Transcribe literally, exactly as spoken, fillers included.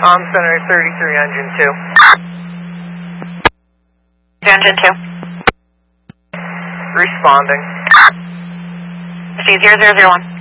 Com Center thirty-three, engine two. Engine two. Responding. C zero zero zero one.